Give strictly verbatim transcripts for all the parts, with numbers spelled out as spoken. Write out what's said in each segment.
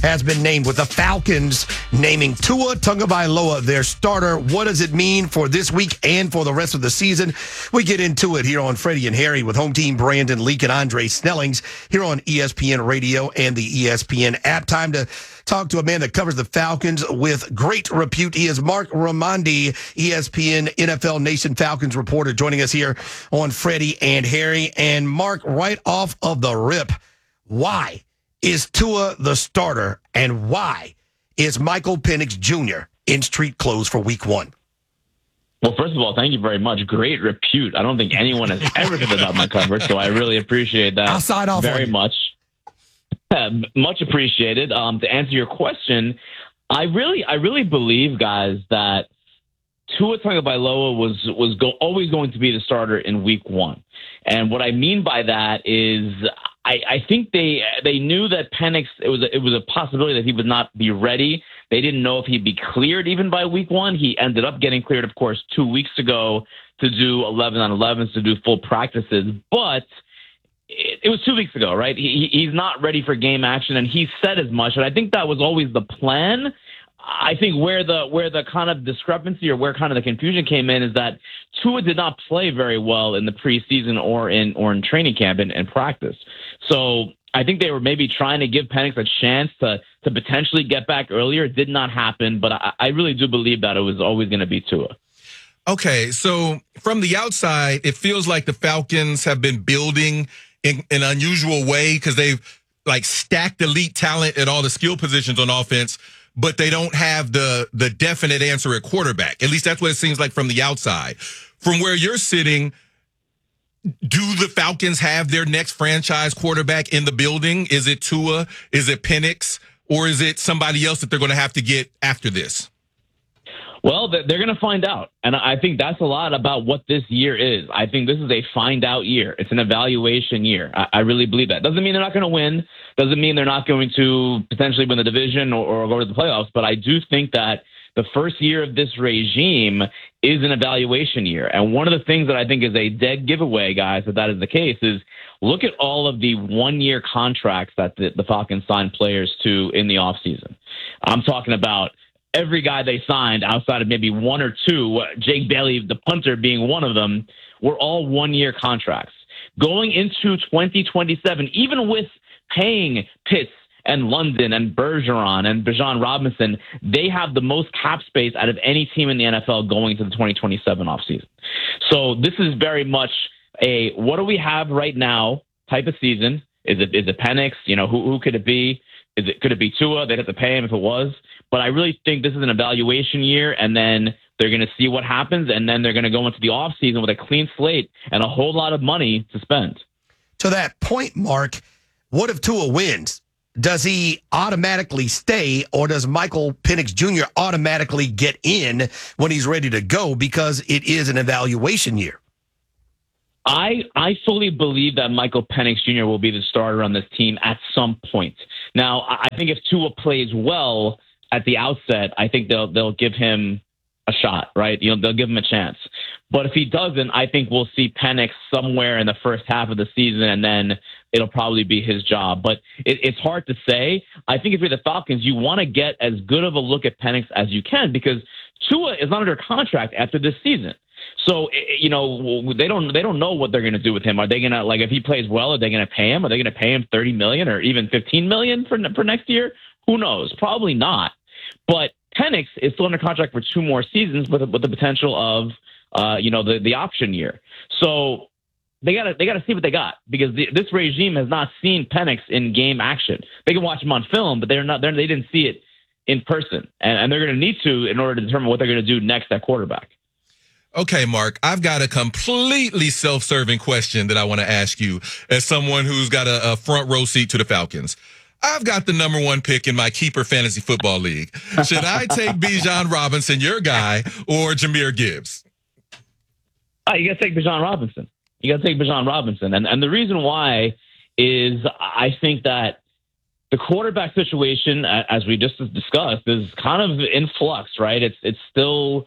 has been named, with the Falcons naming Tua Tagovailoa their starter. What does it mean for this week and for the rest of the season? We get into it here on Freddie and Harry with home team Brandon Leak and Andre Snellings here on E S P N Radio and the E S P N app. Time to talk to a man that covers the Falcons with great repute. He is Marc Raimondi, E S P N N F L Nation Falcons reporter, joining us here on Freddie and Harry. And Mark, right off of the rip, why is Tua the starter, and why is Michael Penix Junior in street clothes for week one? Well, first of all, thank you very much. Great repute. I don't think anyone has ever said about my coverage, so I really appreciate that. I'll sign off very on much. Uh, much appreciated. Um, to answer your question, I really, I really believe, guys, that Tua Tagovailoa was was go, always going to be the starter in week one. And what I mean by that is I, I think they they knew that Penix, it was a, it was a possibility that he would not be ready. They didn't know if he'd be cleared even by week one. He ended up getting cleared, of course, two weeks ago to do eleven on elevens, to do full practices. But it, it was two weeks ago, right? He, he's not ready for game action, and he said as much. And I think that was always the plan. I think where the where the kind of discrepancy or where kind of the confusion came in is that Tua did not play very well in the preseason or in or in training camp and, and practice. So I think they were maybe trying to give Penix a chance to to potentially get back earlier. It did not happen, but I, I really do believe that it was always going to be Tua. Okay, so from the outside, it feels like the Falcons have been building in, in an unusual way because they've like stacked elite talent at all the skill positions on offense, but they don't have the the definite answer at quarterback. At least that's what it seems like from the outside. From where you're sitting, do the Falcons have their next franchise quarterback in the building? Is it Tua? Is it Penix? Or is it somebody else that they're going to have to get after this? Well, they're going to find out. And I think that's a lot about what this year is. I think this is a find out year. It's an evaluation year. I, I really believe that. Doesn't mean they're not going to win. Doesn't mean they're not going to potentially win the division or, or go to the playoffs. But I do think that the first year of this regime is an evaluation year. And one of the things that I think is a dead giveaway, guys, that that is the case, is look at all of the one-year contracts that the, the Falcons signed players to in the offseason. I'm talking about every guy they signed outside of maybe one or two, Jake Bailey, the punter, being one of them, were all one-year contracts. Going into twenty twenty-seven, even with paying Pitts and London and Bergeron and Bijan Robinson, they have the most cap space out of any team in the N F L going into the twenty twenty-seven offseason. So this is very much a what do we have right now type of season. Is it is it Penix? You know, who who could it be? Is it could it be Tua? They'd have to pay him if it was. But I really think this is an evaluation year, and then they're going to see what happens, and then they're going to go into the offseason with a clean slate and a whole lot of money to spend. To that point, Mark, what if Tua wins? Does he automatically stay, or does Michael Penix Junior automatically get in when he's ready to go because it is an evaluation year? I I fully believe that Michael Penix Junior will be the starter on this team at some point. Now, I think if Tua plays well at the outset, I think they'll they'll give him a shot, right? You know, they'll give him a chance. But if he doesn't, I think we'll see Penix somewhere in the first half of the season, and then it'll probably be his job. But it, it's hard to say. I think if you're the Falcons, you want to get as good of a look at Penix as you can because Tua is not under contract after this season. So, you know, they don't they don't know what they're going to do with him. Are they going to, like, if he plays well, are they going to pay him? Are they going to pay him thirty million dollars or even fifteen million dollars for, for next year? Who knows? Probably not. But Penix is still under contract for two more seasons with, with the potential of, uh, you know, the, the option year. So they got to they got to see what they got because the, this regime has not seen Penix in game action. They can watch him on film, but they're not they're, they didn't see it in person, and, and they're going to need to in order to determine what they're going to do next at quarterback. Okay, Mark, I've got a completely self-serving question that I want to ask you as someone who's got a, a front row seat to the Falcons. I've got the number one pick in my keeper fantasy football league. Should I take Bijan Robinson, your guy, or Jahmyr Gibbs? Oh, you got to take Bijan Robinson. You got to take Bijan Robinson. And and the reason why is I think that the quarterback situation, as we just discussed, is kind of in flux, right? It's it's still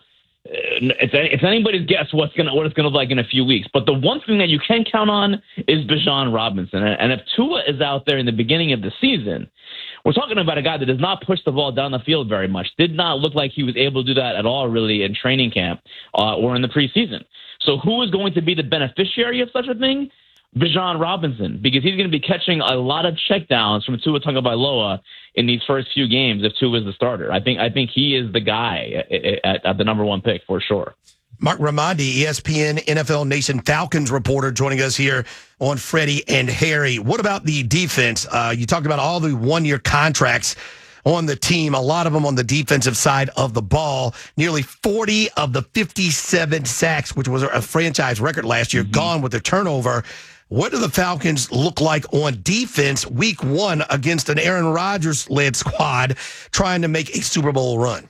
it's, it's anybody's guess what's gonna what it's gonna look like in a few weeks. But the one thing that you can count on is Bijan Robinson. And if Tua is out there in the beginning of the season, we're talking about a guy that does not push the ball down the field very much. Did not look like he was able to do that at all, really, in training camp uh, or in the preseason. So who is going to be the beneficiary of such a thing? Bijan Robinson, because he's going to be catching a lot of checkdowns from Tua Tagovailoa in these first few games if Tua is the starter. I think I think he is the guy at, at, at the number one pick for sure. Marc Raimondi, E S P N N F L Nation Falcons reporter, joining us here on Freddie and Harry. What about the defense? Uh, you talked about all the one-year contracts on the team, a lot of them on the defensive side of the ball. Nearly forty of the fifty-seven sacks, which was a franchise record last year, mm-hmm. gone with the turnover. What do the Falcons look like on defense week one against an Aaron Rodgers-led squad trying to make a Super Bowl run?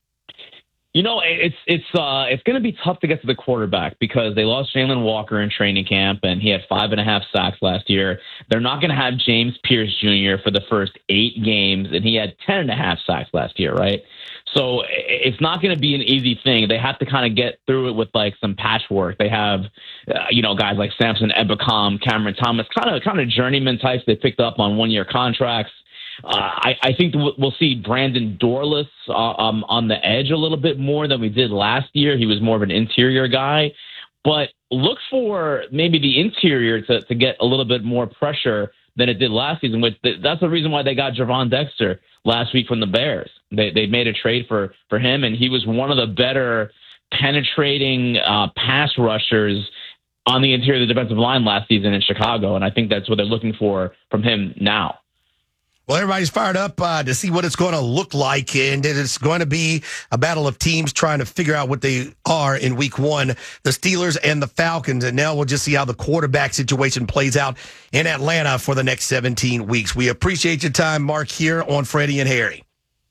You know, it's it's uh, it's going to be tough to get to the quarterback because they lost Jalen Walker in training camp, and he had five and a half sacks last year. They're not going to have James Pierce Junior for the first eight games, and he had ten and a half sacks last year, right? So it's not going to be an easy thing. They have to kind of get through it with like some patchwork. They have, uh, you know, guys like Samson Ebukam, Cameron Thomas, kind of kind of journeyman types they picked up on one-year contracts. Uh, I, I think we'll see Brandon Dorlus uh, um, on the edge a little bit more than we did last year. He was more of an interior guy. But look for maybe the interior to, to get a little bit more pressure than it did last season, which that's the reason why they got Javon Dexter last week from the Bears. They they made a trade for, for him, and he was one of the better penetrating uh, pass rushers on the interior of the defensive line last season in Chicago, and I think that's what they're looking for from him now. Well, everybody's fired up uh, to see what it's going to look like, and it's going to be a battle of teams trying to figure out what they are in week one, the Steelers and the Falcons, and now we'll just see how the quarterback situation plays out in Atlanta for the next seventeen weeks. We appreciate your time, Mark, here on Freddie and Harry.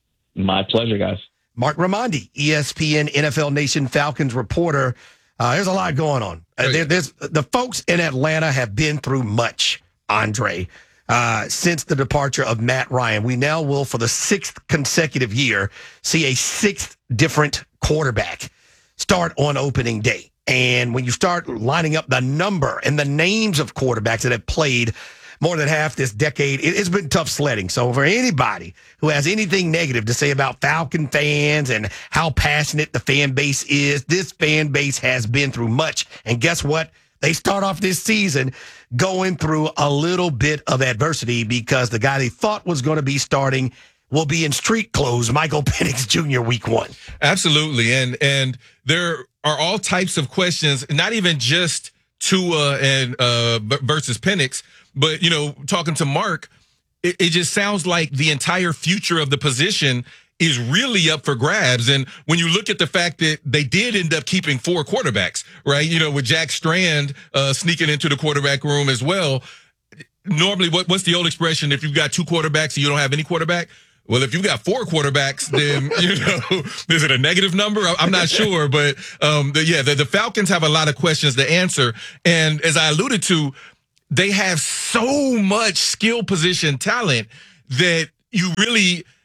My pleasure, guys. Marc Raimondi, E S P N N F L Nation Falcons reporter. Uh, there's a lot going on. Uh, there, there's the folks in Atlanta have been through much, Andre. Uh, since the departure of Matt Ryan. We now will, for the sixth consecutive year, see a sixth different quarterback start on opening day. And when you start lining up the number and the names of quarterbacks that have played more than half this decade, it, it's been tough sledding. So for anybody who has anything negative to say about Falcon fans and how passionate the fan base is, this fan base has been through much. And guess what? They start off this season going through a little bit of adversity because the guy they thought was going to be starting will be in street clothes, Michael Penix Junior week one. Absolutely. And and there are all types of questions, not even just Tua and uh, versus Penix, but, you know, talking to Mark, it, it just sounds like the entire future of the position is really up for grabs. And when you look at the fact that they did end up keeping four quarterbacks, right? You know, with Jack Strand uh, sneaking into the quarterback room as well. Normally, what, what's the old expression? If you've got two quarterbacks and you don't have any quarterback? Well, if you've got four quarterbacks, then, you know, is it a negative number? I'm not sure. But, um, the, yeah, the, the Falcons have a lot of questions to answer. And as I alluded to, they have so much skill position talent that you really –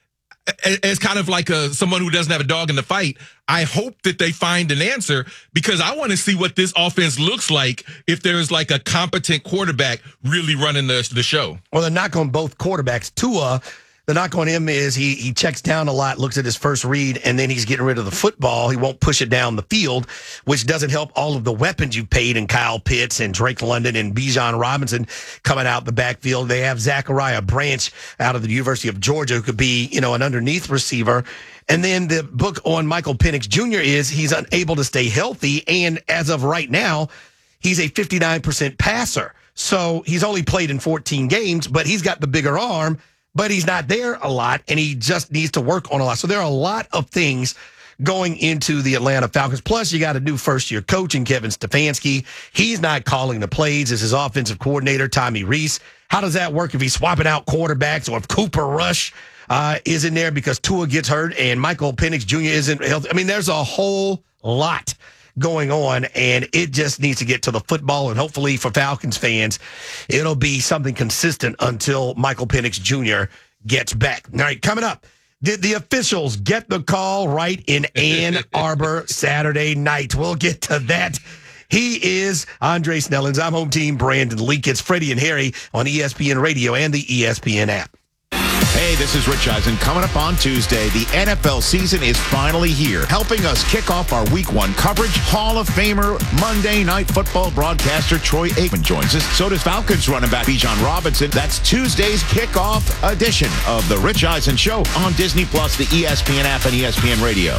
as kind of like a someone who doesn't have a dog in the fight, I hope that they find an answer because I want to see what this offense looks like if there's like a competent quarterback really running the the show. Well, the knock on both quarterbacks, Tua, the knock on him is he he checks down a lot, looks at his first read, and then he's getting rid of the football. He won't push it down the field, which doesn't help all of the weapons you've paid in Kyle Pitts and Drake London and Bijan Robinson coming out the backfield. They have Zachariah Branch out of the University of Georgia who could be, you know, an underneath receiver. And then the book on Michael Penix Junior is he's unable to stay healthy, and as of right now, he's a fifty-nine percent passer. So he's only played in fourteen games, but he's got the bigger arm. But he's not there a lot, and he just needs to work on a lot. So there are a lot of things going into the Atlanta Falcons. Plus, you got a new first-year coach in Kevin Stefanski. He's not calling the plays as his offensive coordinator, Tommy Rees. How does that work if he's swapping out quarterbacks or if Cooper Rush uh, is in there because Tua gets hurt and Michael Penix Junior isn't healthy? I mean, there's a whole lot going on, and it just needs to get to the football, and hopefully for Falcons fans, it'll be something consistent until Michael Penix Junior gets back. All right, coming up, Did the officials get the call right in Ann Arbor Saturday night? We'll get to that. He is Andre Snellens. I'm home team Brandon Leak. It's Freddie and Harry on E S P N Radio and the E S P N app. Hey, this is Rich Eisen. Coming up on Tuesday, the N F L season is finally here. Helping us kick off our week one coverage, Hall of Famer, Monday Night Football broadcaster Troy Aikman joins us. So does Falcons running back Bijan Robinson. That's Tuesday's kickoff edition of the Rich Eisen Show on Disney Plus, the E S P N app, and E S P N Radio.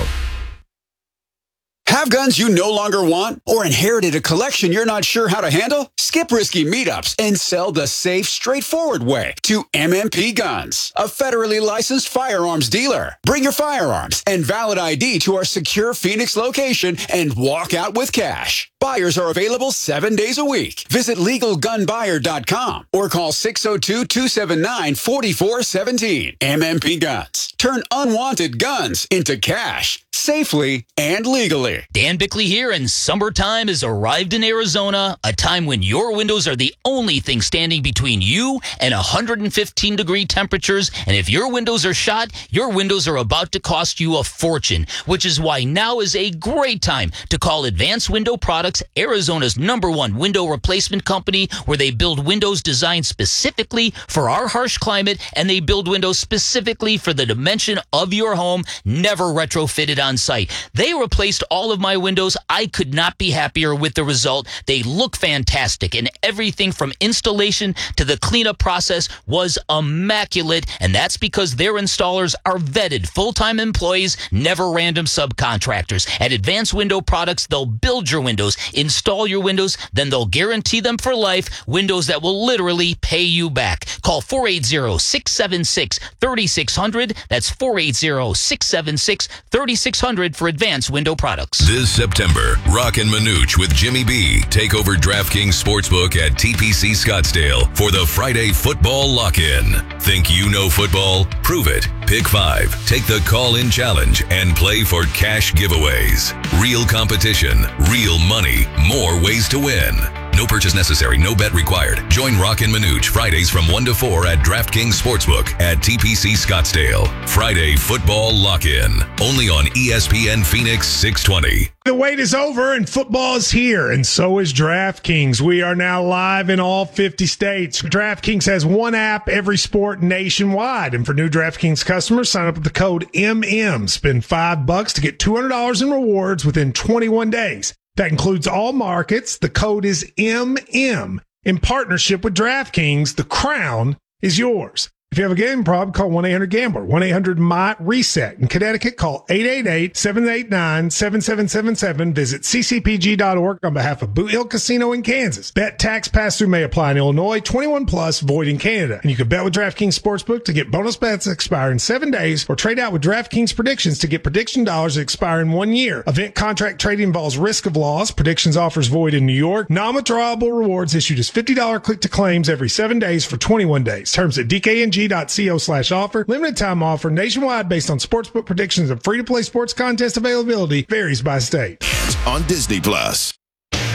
Have guns you no longer want or inherited a collection you're not sure how to handle? Skip risky meetups and sell the safe, straightforward way to M M P Guns, a federally licensed firearms dealer. Bring your firearms and valid I D to our secure Phoenix location and walk out with cash. Buyers are available seven days a week. Visit legal gun buyer dot com or call six oh two, two seven nine, four four one seven. M M P Guns. Turn unwanted guns into cash safely and legally. Dan Bickley here, and summertime has arrived in Arizona, a time when your windows are the only thing standing between you and one hundred fifteen degree temperatures. And if your windows are shot, your windows are about to cost you a fortune, which is why now is a great time to call Advanced Window Products, Arizona's number one window replacement company, where they build windows designed specifically for our harsh climate, and they build windows specifically for the dimension of your home, never retrofitted on site. They replaced all of my windows. I could not be happier with the result. They look fantastic, and everything from installation to the cleanup process was immaculate, and that's because their installers are vetted full-time employees, never random subcontractors. At Advanced Window Products, they'll build your windows, install your windows, then they'll guarantee them for life, windows that will literally pay you back. Call four eight zero, six seven six, three six zero zero. That's four eight zero, six seven six, three six zero zero for Advanced Window Products. This September, Rock and Manooch with Jimmy B take over DraftKings Sportsbook at T P C Scottsdale for the Friday Football Lock-In. Think you know football? Prove it. Pick five, take the call-in challenge, and play for cash giveaways. Real competition, real money, more ways to win. No purchase necessary, no bet required. Join Rock and Manooch Fridays from one to four at DraftKings Sportsbook at T P C Scottsdale. Friday Football Lock-In. Only on E S P N Phoenix six twenty. The wait is over and football is here, and so is DraftKings. We are now live in all fifty states. DraftKings has one app, every sport nationwide. And for new DraftKings customers, sign up with the code M M. Spend five bucks to get two hundred dollars in rewards within twenty-one days. That includes all markets. The code is M M. In partnership with DraftKings, the crown is yours. If you have a gambling problem, call one eight hundred gambler, one eight hundred M I T reset. In Connecticut, call eight eight eight, seven eight nine, seven seven seven seven. Visit c c p g dot org on behalf of Boot Hill Casino in Kansas. Bet tax pass-through may apply in Illinois, twenty-one plus, void in Canada. And you can bet with DraftKings Sportsbook to get bonus bets that expire in seven days, or trade out with DraftKings Predictions to get prediction dollars that expire in one year. Event contract trading involves risk of loss. Predictions offers void in New York. Non-withdrawable rewards issued as fifty dollars click-to-claims every seven days for twenty-one days. Terms at d k n g dot co slash offer. Limited time offer nationwide based on sportsbook predictions and free-to-play sports contest availability varies by state. On Disney Plus.